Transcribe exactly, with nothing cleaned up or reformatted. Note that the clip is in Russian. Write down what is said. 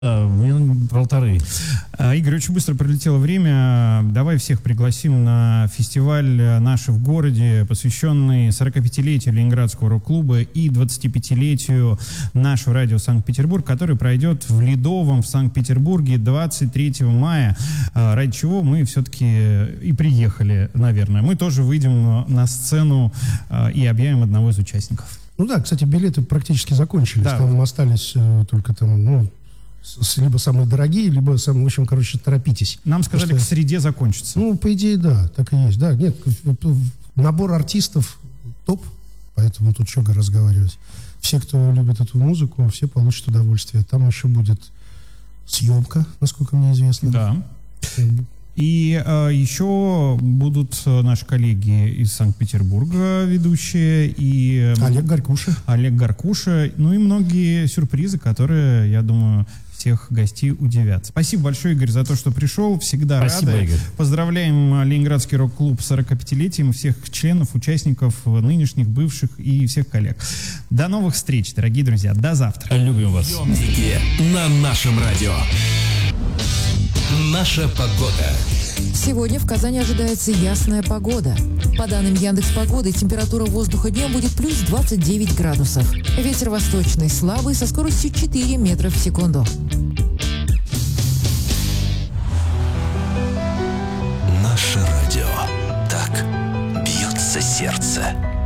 Минут полторы. Игорь, очень быстро пролетело время. Давай всех пригласим на фестиваль «Наши в городе», посвященный сорокапятилетию Ленинградского рок-клуба и двадцатипятилетию нашего радио Санкт-Петербург, который пройдет в Ледовом в Санкт-Петербурге двадцать третьего мая, ради чего мы все-таки и приехали, наверное. Мы тоже выйдем на сцену и объявим одного из участников. Ну да, кстати, билеты практически закончились. Да. Там остались э, только там, ну, с, либо самые дорогие, либо самые, в общем, короче, торопитесь. Нам сказали, что, к среде закончится. Ну, по идее, да, так и есть. Да, нет, набор артистов топ, поэтому тут что разговаривать. Все, кто любит эту музыку, все получат удовольствие. Там еще будет съемка, насколько мне известно. Да. И э, еще будут наши коллеги из Санкт-Петербурга, ведущие, и э, Олег Горкуша. Олег Горкуша, ну и многие сюрпризы, которые, я думаю, всех гостей удивят. Спасибо большое, Игорь, за то, что пришел. Всегда Спасибо, рады. Игорь. Поздравляем Ленинградский рок-клуб с сорокапятилетием, всех членов, участников, нынешних, бывших и всех коллег. До новых встреч, дорогие друзья. До завтра. Любим вас. На нашем радио. Наша погода. Сегодня в Казани ожидается ясная погода. По данным Яндекс.Погоды, температура воздуха днем будет плюс двадцать девять градусов. Ветер восточный слабый со скоростью четыре метра в секунду. Наше радио. Так бьется сердце.